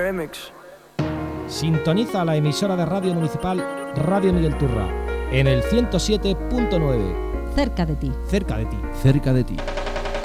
remix. Sintoniza la emisora de radio municipal Radio Miguel Turra en el 107.9. Cerca de ti. Cerca de ti. Cerca de ti.